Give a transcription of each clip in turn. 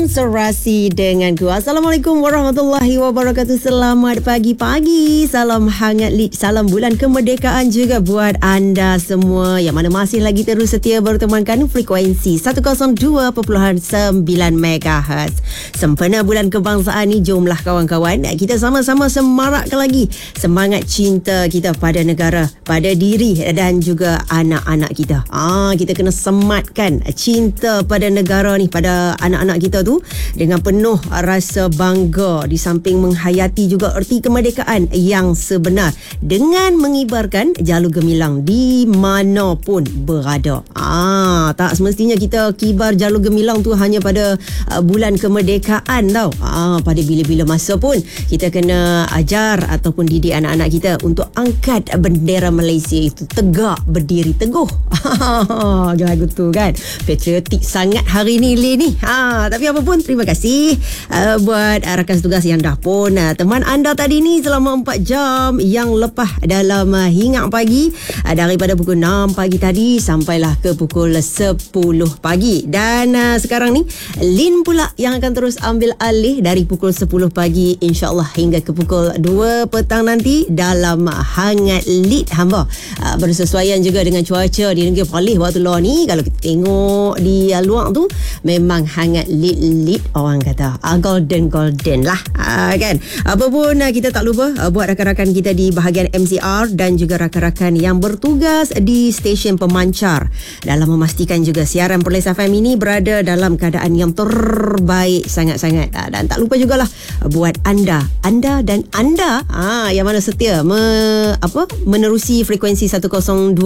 FM Serasi denganku. Assalamualaikum warahmatullahi wabarakatuh. Selamat pagi-pagi. Salam hangat Lit. Salam bulan kemerdekaan juga buat anda semua yang mana masih lagi terus setia bertemankan frekuensi 102.9 MHz. Sempena bulan kebangsaan ni, jomlah kawan-kawan kita sama-sama semarakkan lagi semangat cinta kita pada negara, pada diri dan juga anak-anak kita. Kita kena sematkan cinta pada negara ni, pada anak-anak kita tu dengan penuh rasa bangga, di samping menghayati juga erti kemerdekaan yang sebenar dengan mengibarkan jalur gemilang di mana pun berada. Tak semestinya kita kibar jalur gemilang tu hanya pada bulan kemerdekaan tau. Pada bila-bila masa pun kita kena ajar ataupun didik anak-anak kita untuk angkat bendera Malaysia itu tegak, berdiri teguh. Lagu tu kan patriotik sangat hari ni Lin ni. Tapi apa pun, terima kasih buat rakan tugas yang dah pun teman anda tadi ni selama 4 jam yang lepas dalam Hingat Pagi, daripada pukul 6 pagi tadi sampailah ke pukul 10 pagi. Dan sekarang ni Lin pula yang akan terus ambil alih dari pukul 10 pagi insyaAllah hingga ke pukul 2 petang nanti dalam Hangat Lit hamba. Bersesuaian juga dengan cuaca di negeri Perlis waktu luar ni. Kalau kita tengok di luar tu memang hangat lit orang kata. Golden lah kan. Apa pun kita tak lupa buat rakan-rakan kita di bahagian MCR dan juga rakan-rakan yang bertugas di stesen pemancar dalam memastikan juga siaran Perlis FM ini berada dalam keadaan yang terbaik sangat-sangat. Dan tak lupa jugalah buat anda dan anda yang mana setia menerusi frekuensi 102.9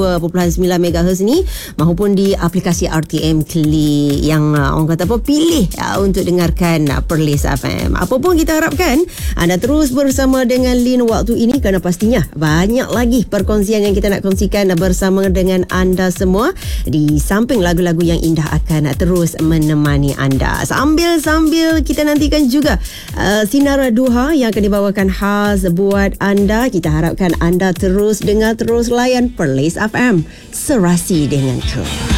MHz ni maupun di aplikasi RTM Klik yang orang kata pilih untuk dengarkan Perlis FM. Apa pun kita harapkan anda terus bersama dengan Lin waktu ini, kerana pastinya banyak lagi perkongsian yang kita nak kongsikan bersama dengan anda semua. Di samping lagu-lagu yang indah akan terus menemani anda. Sambil kita nantikan juga Sinar Duha yang akan dibawakan khas buat anda. Kita harapkan anda terus dengar, terus layan Perlis FM Serasi denganku.